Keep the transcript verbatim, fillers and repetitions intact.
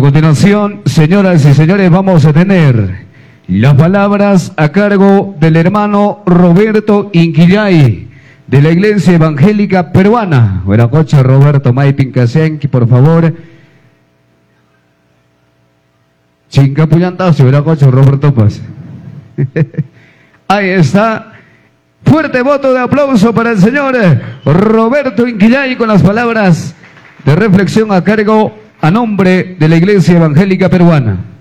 continuación, señoras y señores, vamos a tener las palabras a cargo del hermano Roberto Inquillay, de la Iglesia Evangélica Peruana. Huiracocha Roberto Maipincasenqui, por favor. Chincapuyantazo, Huiracocha Roberto Paz. Ahí está. Fuerte voto de aplauso para el señor Roberto Inquillay con las palabras de reflexión a cargo a nombre de la Iglesia Evangélica Peruana.